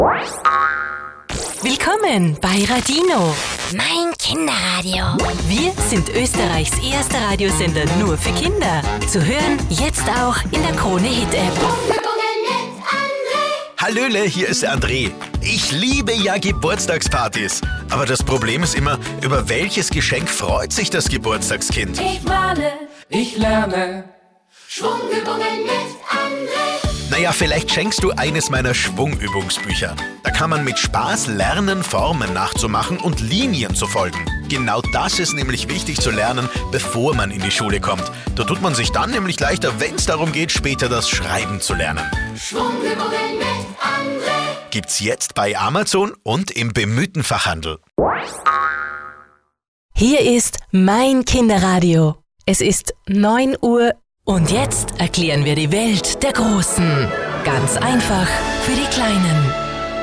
Willkommen bei Radino. Mein Kinderradio. Wir sind Österreichs erster Radiosender nur für Kinder. Zu hören jetzt auch in der Krone-Hit-App. Hallöle, hier ist der André. Ich liebe ja Geburtstagspartys. Aber das Problem ist immer, über welches Geschenk freut sich das Geburtstagskind? Ich male, ich lerne. Schwungübungen mit André. Naja, vielleicht schenkst du eines meiner Schwungübungsbücher. Da kann man mit Spaß lernen, Formen nachzumachen und Linien zu folgen. Genau das ist nämlich wichtig zu lernen, bevor man in die Schule kommt. Da tut man sich dann nämlich leichter, wenn es darum geht, später das Schreiben zu lernen. Schwungübungen mit André. Gibt's jetzt bei Amazon und im bemühten Fachhandel. Hier ist mein Kinderradio. Es ist 9 Uhr und jetzt erklären wir die Welt der Großen. Ganz einfach für die Kleinen.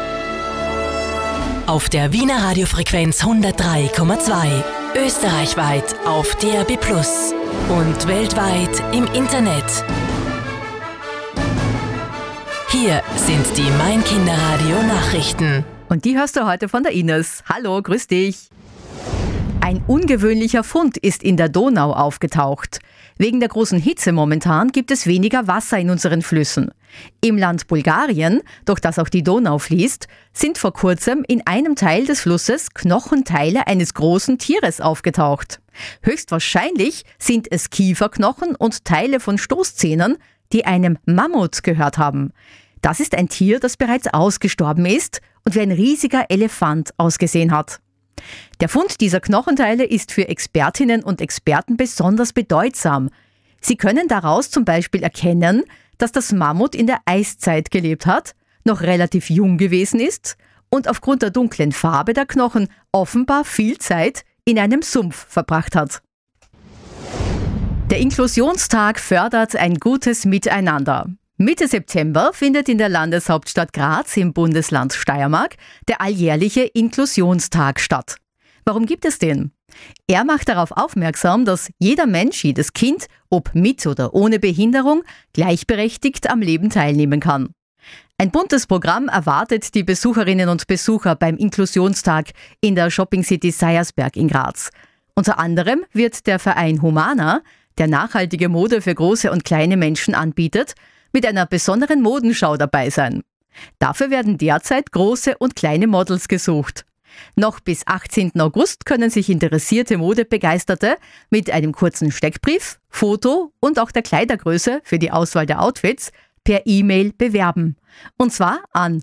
Auf der Wiener Radiofrequenz 103,2. Österreichweit auf DAB+ und weltweit im Internet. Hier sind die Mein Kinderradio Nachrichten. Und die hörst du heute von der Ines. Hallo, grüß dich. Ein ungewöhnlicher Fund ist in der Donau aufgetaucht. Wegen der großen Hitze momentan gibt es weniger Wasser in unseren Flüssen. Im Land Bulgarien, durch das auch die Donau fließt, sind vor kurzem in einem Teil des Flusses Knochenteile eines großen Tieres aufgetaucht. Höchstwahrscheinlich sind es Kieferknochen und Teile von Stoßzähnen, die einem Mammut gehört haben. Das ist ein Tier, das bereits ausgestorben ist und wie ein riesiger Elefant ausgesehen hat. Der Fund dieser Knochenteile ist für Expertinnen und Experten besonders bedeutsam. Sie können daraus zum Beispiel erkennen, dass das Mammut in der Eiszeit gelebt hat, noch relativ jung gewesen ist und aufgrund der dunklen Farbe der Knochen offenbar viel Zeit in einem Sumpf verbracht hat. Der Inklusionstag fördert ein gutes Miteinander. Mitte September findet in der Landeshauptstadt Graz im Bundesland Steiermark der alljährliche Inklusionstag statt. Warum gibt es den? Er macht darauf aufmerksam, dass jeder Mensch, jedes Kind, ob mit oder ohne Behinderung, gleichberechtigt am Leben teilnehmen kann. Ein buntes Programm erwartet die Besucherinnen und Besucher beim Inklusionstag in der Shopping City Seiersberg in Graz. Unter anderem wird der Verein Humana, der nachhaltige Mode für große und kleine Menschen anbietet, mit einer besonderen Modenschau dabei sein. Dafür werden derzeit große und kleine Models gesucht. Noch bis 18. August können sich interessierte Modebegeisterte mit einem kurzen Steckbrief, Foto und auch der Kleidergröße für die Auswahl der Outfits per E-Mail bewerben. Und zwar an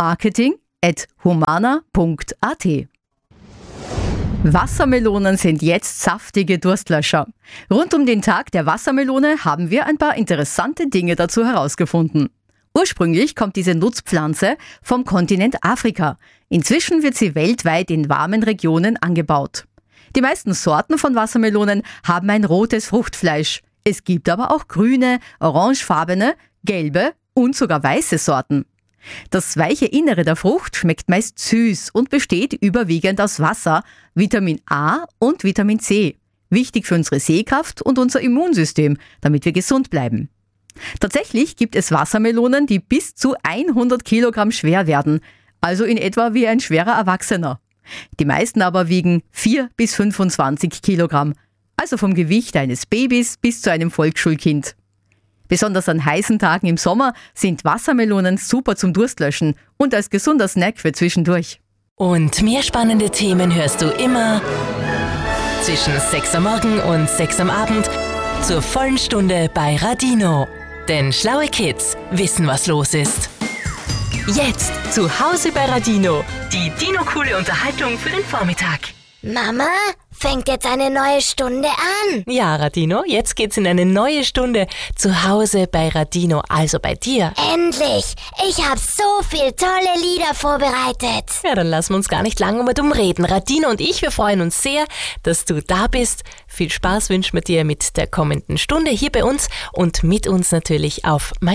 marketing@humana.at. Wassermelonen sind jetzt saftige Durstlöscher. Rund um den Tag der Wassermelone haben wir ein paar interessante Dinge dazu herausgefunden. Ursprünglich kommt diese Nutzpflanze vom Kontinent Afrika. Inzwischen wird sie weltweit in warmen Regionen angebaut. Die meisten Sorten von Wassermelonen haben ein rotes Fruchtfleisch. Es gibt aber auch grüne, orangefarbene, gelbe und sogar weiße Sorten. Das weiche Innere der Frucht schmeckt meist süß und besteht überwiegend aus Wasser, Vitamin A und Vitamin C. Wichtig für unsere Sehkraft und unser Immunsystem, damit wir gesund bleiben. Tatsächlich gibt es Wassermelonen, die bis zu 100 Kilogramm schwer werden, also in etwa wie ein schwerer Erwachsener. Die meisten aber wiegen 4 bis 25 Kilogramm, also vom Gewicht eines Babys bis zu einem Volksschulkind. Besonders an heißen Tagen im Sommer sind Wassermelonen super zum Durstlöschen und als gesunder Snack für zwischendurch. Und mehr spannende Themen hörst du immer zwischen 6 am Morgen und 6 am Abend zur vollen Stunde bei Radino. Denn schlaue Kids wissen, was los ist. Jetzt zu Hause bei Radino. Die Dino-coole Unterhaltung für den Vormittag. Mama, fängt jetzt eine neue Stunde an. Ja, Radino, jetzt geht's in eine neue Stunde zu Hause bei Radino, also bei dir. Endlich! Ich habe so viele tolle Lieder vorbereitet. Ja, dann lassen wir uns gar nicht lange um reden. Radino und ich, wir freuen uns sehr, dass du da bist. Viel Spaß wünschen wir dir mit der kommenden Stunde hier bei uns und mit uns natürlich auf